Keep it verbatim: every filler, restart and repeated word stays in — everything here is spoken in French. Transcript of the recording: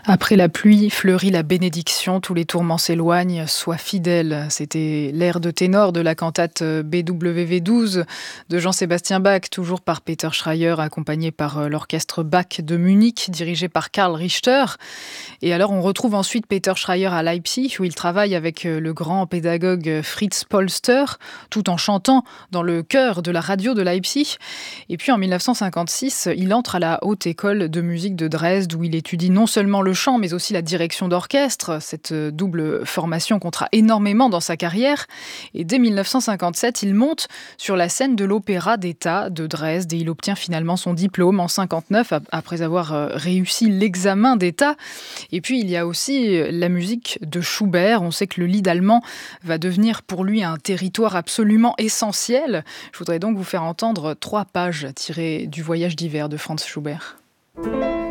Après la pluie fleurit la bénédiction, tous les tourments s'éloignent, sois fidèle. C'était l'air de ténor de la cantate B W V douze de Jean-Sébastien Bach, toujours par Peter Schreier, accompagné par l'orchestre Bach de Munich, dirigé par Karl Richter. Et alors on retrouve ensuite Peter Schreier à Leipzig, où il travaille avec le grand pédagogue Fritz Polster, tout en chantant dans le chœur de la radio de Leipzig. Et puis en dix-neuf cent cinquante-six, il entre à la Haute École de musique de Dresde, où il étudie non seulement le chant, mais aussi la direction d'orchestre. Cette double formation comptera énormément dans sa carrière. Et dès dix-neuf cent cinquante-sept, il monte sur la scène de l'Opéra d'État de Dresde et il obtient finalement son diplôme en cinquante-neuf, après avoir réussi l'examen d'État. Et puis, il y a aussi la musique de Schubert. On sait que le lied allemand va devenir pour lui un territoire absolument essentiel. Je voudrais donc vous faire entendre trois pages tirées du Voyage d'hiver de Franz Schubert.